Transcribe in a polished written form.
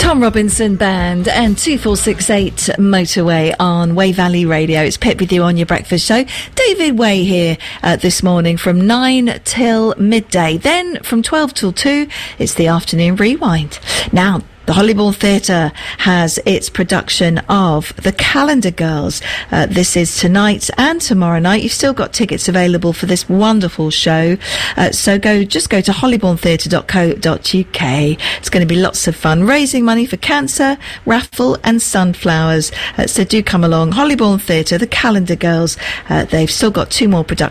Tom Robinson Band and 2468 Motorway on Way Valley Radio. It's Pip with you on your breakfast show. David Way here this morning from 9 till midday. Then from 12 till 2, it's the afternoon rewind. Now, the Hollybourne Theatre has its production of The Calendar Girls. This is tonight and tomorrow night. You've still got tickets available for this wonderful show. So just go to hollybournetheatre.co.uk. It's going to be lots of fun. Raising money for cancer, raffle and sunflowers. So do come along. Hollybourne Theatre, The Calendar Girls. They've still got 2 more productions